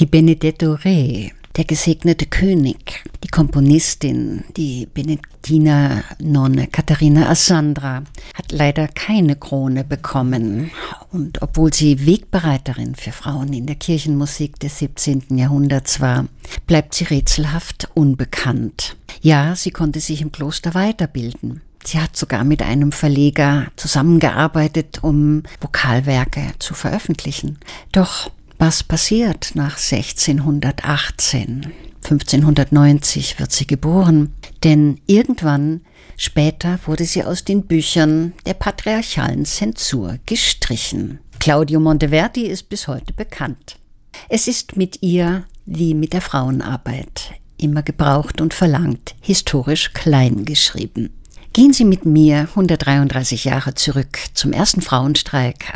Die Benedetto Re, der gesegnete König, die Komponistin, die Benediktinernonne Katharina Assandra, hat leider keine Krone bekommen. Und obwohl sie Wegbereiterin für Frauen in der Kirchenmusik des 17. Jahrhunderts war, bleibt sie rätselhaft unbekannt. Ja, sie konnte sich im Kloster weiterbilden. Sie hat sogar mit einem Verleger zusammengearbeitet, um Vokalwerke zu veröffentlichen. Doch was passiert nach 1618? 1590 wird sie geboren, denn irgendwann später wurde sie aus den Büchern der patriarchalen Zensur gestrichen. Claudio Monteverdi ist bis heute bekannt. Es ist mit ihr wie mit der Frauenarbeit immer gebraucht und verlangt, historisch klein geschrieben. Gehen Sie mit mir 133 Jahre zurück zum ersten Frauenstreik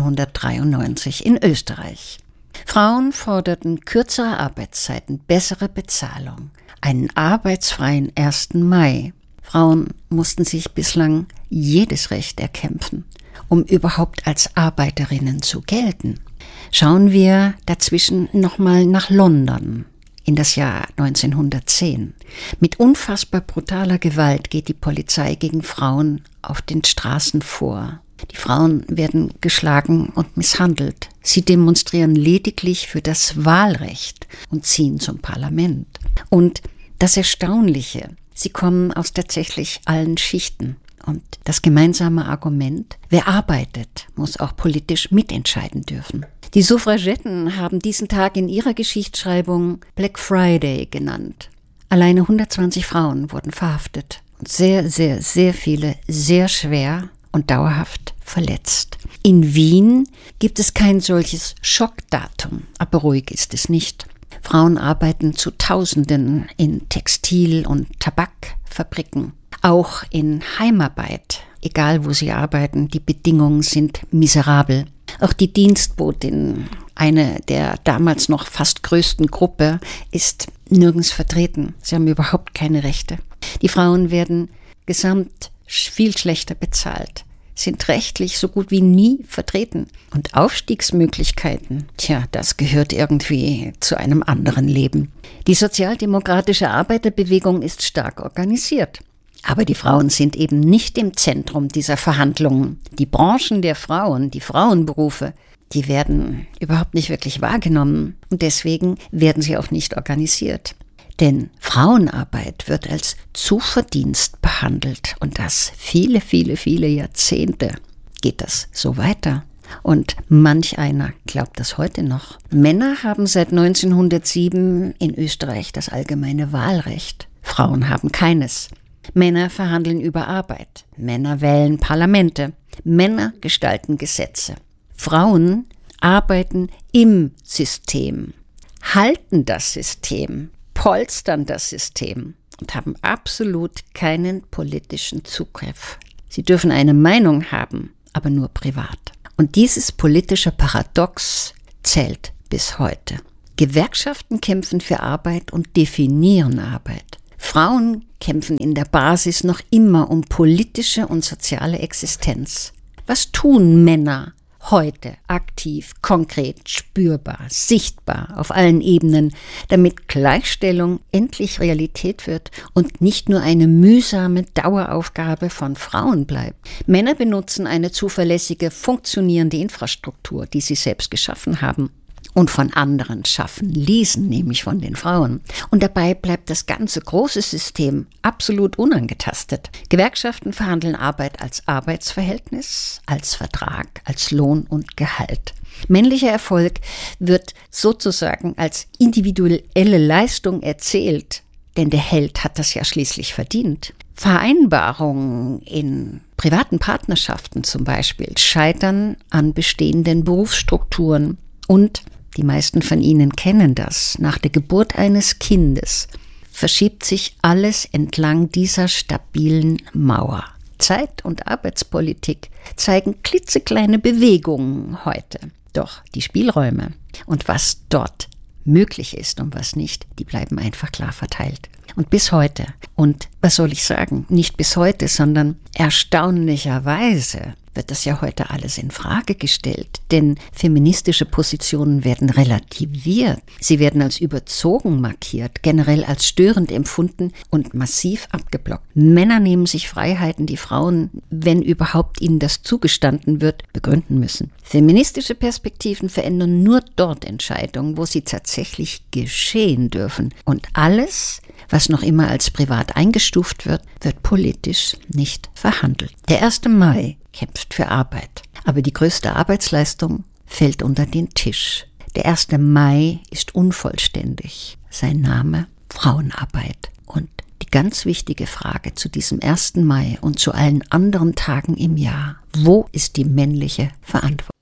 1893 in Österreich. Frauen forderten kürzere Arbeitszeiten, bessere Bezahlung, einen arbeitsfreien 1. Mai. Frauen mussten sich bislang jedes Recht erkämpfen, um überhaupt als Arbeiterinnen zu gelten. Schauen wir dazwischen nochmal nach London in das Jahr 1910. Mit unfassbar brutaler Gewalt geht die Polizei gegen Frauen auf den Straßen vor. Die Frauen werden geschlagen und misshandelt. Sie demonstrieren lediglich für das Wahlrecht und ziehen zum Parlament. Und das Erstaunliche, sie kommen aus tatsächlich allen Schichten. Und das gemeinsame Argument, wer arbeitet, muss auch politisch mitentscheiden dürfen. Die Suffragetten haben diesen Tag in ihrer Geschichtsschreibung Black Friday genannt. Alleine 120 Frauen wurden verhaftet und sehr, sehr, sehr viele sehr schwer und dauerhaft verletzt. In Wien gibt es kein solches Schockdatum, aber ruhig ist es nicht. Frauen arbeiten zu Tausenden in Textil- und Tabakfabriken, auch in Heimarbeit. Egal wo sie arbeiten, die Bedingungen sind miserabel. Auch die Dienstbotin, eine der damals noch fast größten Gruppe, ist nirgends vertreten. Sie haben überhaupt keine Rechte. Die Frauen werden gesamt viel schlechter bezahlt, sind rechtlich so gut wie nie vertreten. Und Aufstiegsmöglichkeiten, das gehört irgendwie zu einem anderen Leben. Die sozialdemokratische Arbeiterbewegung ist stark organisiert. Aber die Frauen sind eben nicht im Zentrum dieser Verhandlungen. Die Branchen der Frauen, die Frauenberufe, die werden überhaupt nicht wirklich wahrgenommen. Und deswegen werden sie auch nicht organisiert. Denn Frauenarbeit wird als Zuverdienst behandelt. Und das viele, viele, viele Jahrzehnte geht das so weiter. Und manch einer glaubt das heute noch. Männer haben seit 1907 in Österreich das allgemeine Wahlrecht. Frauen haben keines. Männer verhandeln über Arbeit. Männer wählen Parlamente. Männer gestalten Gesetze. Frauen arbeiten im System, halten das System, polstern das System und haben absolut keinen politischen Zugriff. Sie dürfen eine Meinung haben, aber nur privat. Und dieses politische Paradox zählt bis heute. Gewerkschaften kämpfen für Arbeit und definieren Arbeit. Frauen kämpfen in der Basis noch immer um politische und soziale Existenz. Was tun Männer heute aktiv, konkret, spürbar, sichtbar auf allen Ebenen, damit Gleichstellung endlich Realität wird und nicht nur eine mühsame Daueraufgabe von Frauen bleibt? Männer benutzen eine zuverlässige, funktionierende Infrastruktur, die sie selbst geschaffen haben und von anderen schaffen ließen, nämlich von den Frauen. Und dabei bleibt das ganze große System absolut unangetastet. Gewerkschaften verhandeln Arbeit als Arbeitsverhältnis, als Vertrag, als Lohn und Gehalt. Männlicher Erfolg wird sozusagen als individuelle Leistung erzählt, denn der Held hat das ja schließlich verdient. Vereinbarungen in privaten Partnerschaften zum Beispiel scheitern an bestehenden Berufsstrukturen und die meisten von Ihnen kennen das. Nach der Geburt eines Kindes verschiebt sich alles entlang dieser stabilen Mauer. Zeit- und Arbeitspolitik zeigen klitzekleine Bewegungen heute. Doch die Spielräume und was dort möglich ist und was nicht, die bleiben einfach klar verteilt. Und bis heute, und was soll ich sagen, nicht bis heute, sondern erstaunlicherweise wird das ja heute alles in Frage gestellt, denn feministische Positionen werden relativiert. Sie werden als überzogen markiert, generell als störend empfunden und massiv abgeblockt. Männer nehmen sich Freiheiten, die Frauen, wenn überhaupt ihnen das zugestanden wird, begründen müssen. Feministische Perspektiven verändern nur dort Entscheidungen, wo sie tatsächlich geschehen dürfen. Und alles, was noch immer als privat eingestuft wird, wird politisch nicht verhandelt. Der 1. Mai kämpft für Arbeit, aber die größte Arbeitsleistung fällt unter den Tisch. Der 1. Mai ist unvollständig. Sein Name Frauenarbeit. Und die ganz wichtige Frage zu diesem 1. Mai und zu allen anderen Tagen im Jahr: Wo ist die männliche Verantwortung?